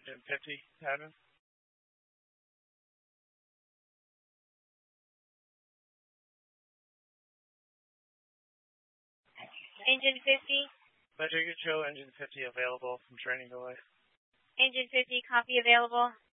Engine 50, admin. Engine 50. Ledger control, engine 50 available from training delay. Engine 50, copy available.